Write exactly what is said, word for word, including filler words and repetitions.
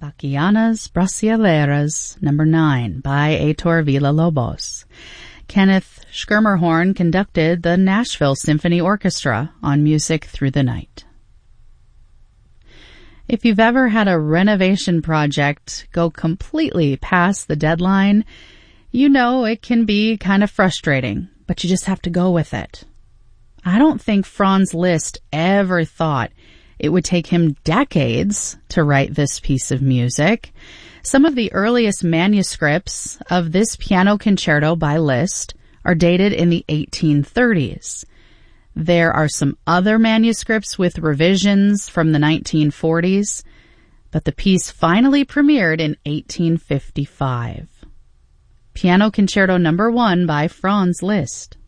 Bachianas Brasileiras, number nine, by Heitor Villa-Lobos. Kenneth Schermerhorn conducted the Nashville Symphony Orchestra on Music Through the Night. If you've ever had a renovation project go completely past the deadline, you know it can be kind of frustrating, but you just have to go with it. I don't think Franz Liszt ever thought it would take him decades to write this piece of music. Some of the earliest manuscripts of this piano concerto by Liszt are dated in the eighteen thirties. There are some other manuscripts with revisions from the nineteen forties, but the piece finally premiered in eighteen fifty-five. Piano Concerto number one by Franz Liszt.